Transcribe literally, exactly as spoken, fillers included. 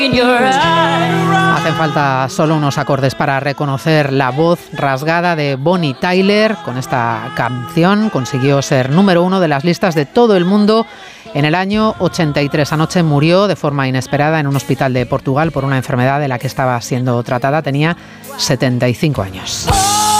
Hacen falta solo unos acordes para reconocer la voz rasgada de Bonnie Tyler. Con esta canción consiguió ser número uno de las listas de todo el mundo en el año ochenta y tres. Anoche murió de forma inesperada en un hospital de Portugal por una enfermedad de la que estaba siendo tratada. Tenía setenta y cinco años.